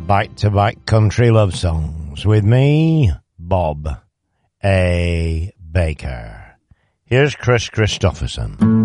back-to-back country love songs with me, Bob A. Baker. Here's Chris Christopherson.